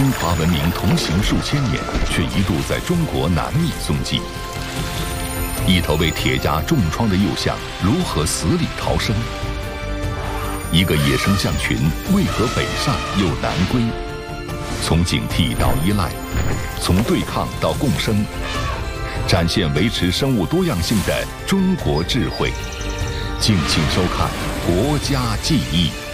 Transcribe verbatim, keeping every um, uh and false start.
中华文明同行数千年，却一度在中国难觅踪迹。一头为铁夹重创的幼象如何死里逃生？一个野生象群为何北上又南归？从警惕到依赖，从对抗到共生，展现维持生物多样性的中国智慧。敬请收看《国家记忆》。